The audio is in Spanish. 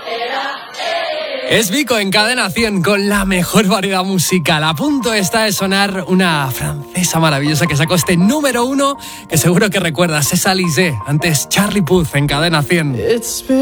Es Vico en Cadena 100 con la mejor variedad musical. A punto está de sonar una francesa maravillosa que sacó este número 1 que seguro que recuerdas. Es Alizée, antes Charlie Puth en Cadena 100.